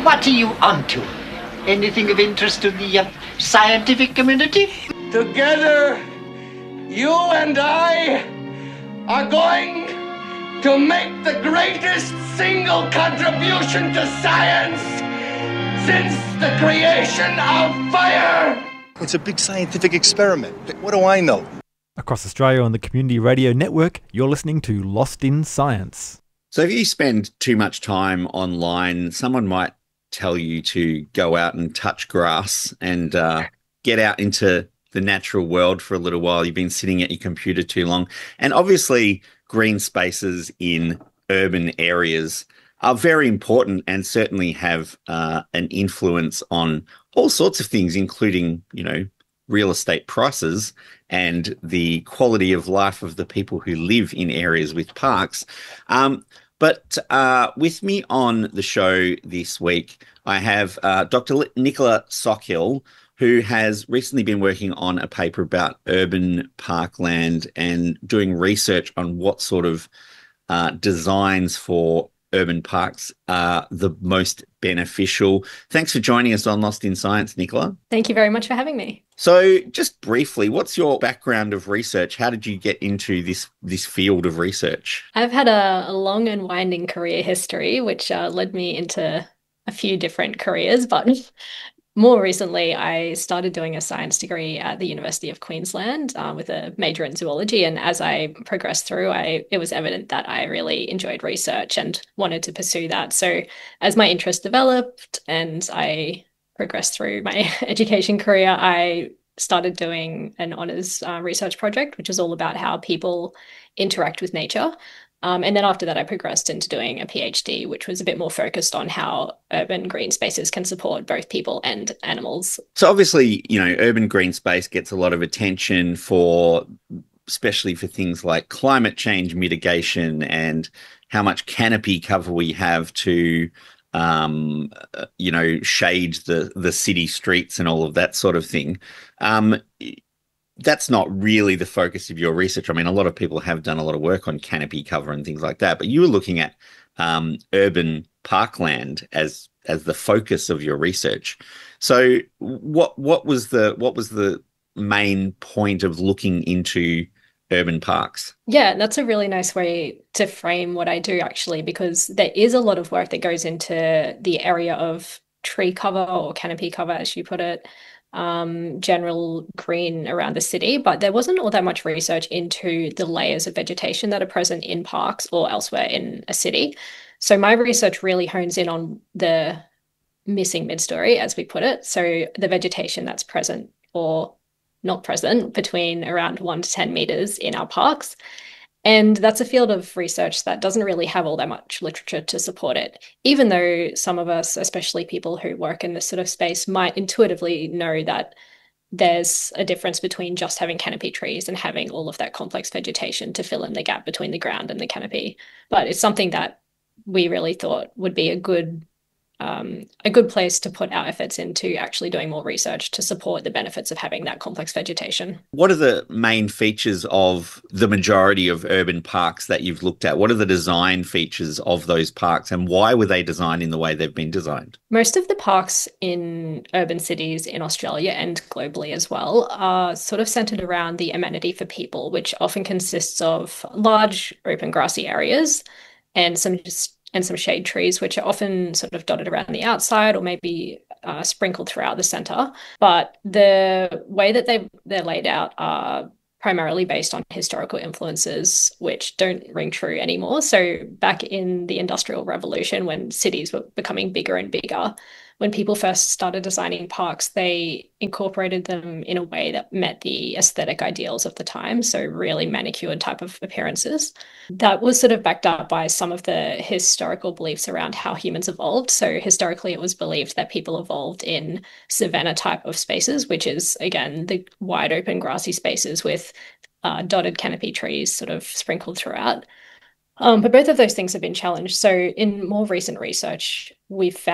What are you onto? Anything of interest to the scientific community? Together, you and I are going to make the greatest single contribution to science since the creation of fire. It's a big scientific experiment. What do I know? Across Australia on the Community Radio Network, you're listening to Lost in Science. So if you spend too much time online, someone might tell you to go out and touch grass and get out into the natural world for a little while. You've been sitting at your computer too long. And obviously, green spaces in urban areas are very important and certainly have an influence on all sorts of things, including, real estate prices and the quality of life of the people who live in areas with parks. But with me on the show this week, I have Dr. Nicola Sockhill, who has recently been working on a paper about urban parkland and doing research on what sort of designs for urban parks are the most beneficial. Thanks for joining us on Lost in Science, Nicola. Thank you very much for having me. So just briefly, what's your background of research? How did you get into this field of research? I've had a long and winding career history, which led me into a few different careers, but more recently, I started doing a science degree at the University of Queensland with a major in zoology. And as I progressed through, it was evident that I really enjoyed research and wanted to pursue that. So as my interest developed and I progressed through my education career, I started doing an honours research project, which was all about how people interact with nature. And then after that, I progressed into doing a PhD, which was a bit more focused on how urban green spaces can support both people and animals. So obviously, urban green space gets a lot of attention especially for things like climate change mitigation and how much canopy cover we have to, shade the city streets and all of that sort of thing. That's not really the focus of your research. I mean, a lot of people have done a lot of work on canopy cover and things like that, but you were looking at urban parkland as the focus of your research. So what was the main point of looking into urban parks? Yeah, that's a really nice way to frame what I do, actually, because there is a lot of work that goes into the area of tree cover or canopy cover, as you put it, general green around the city, but there wasn't all that much research into the layers of vegetation that are present in parks or elsewhere in a city. So my research really hones in on the missing mid-story, as we put it. So the vegetation that's present or not present between around 1 to 10 meters in our parks. And that's a field of research that doesn't really have all that much literature to support it, even though some of us, especially people who work in this sort of space, might intuitively know that there's a difference between just having canopy trees and having all of that complex vegetation to fill in the gap between the ground and the canopy. But it's something that we really thought would be a good place to put our efforts into actually doing more research to support the benefits of having that complex vegetation. What are the main features of the majority of urban parks that you've looked at? What are the design features of those parks and why were they designed in the way they've been designed? Most of the parks in urban cities in Australia and globally as well are sort of centered around the amenity for people, which often consists of large open grassy areas and some shade trees, which are often sort of dotted around the outside or maybe sprinkled throughout the center. But the way that they're laid out are primarily based on historical influences, which don't ring true anymore. So back in the Industrial Revolution, when cities were becoming bigger and bigger, when people first started designing parks, they incorporated them in a way that met the aesthetic ideals of the time, so really manicured type of appearances. That was sort of backed up by some of the historical beliefs around how humans evolved. So historically, it was believed that people evolved in savanna type of spaces, which is, again, the wide open grassy spaces with dotted canopy trees sort of sprinkled throughout. But both of those things have been challenged. So in more recent research, we've found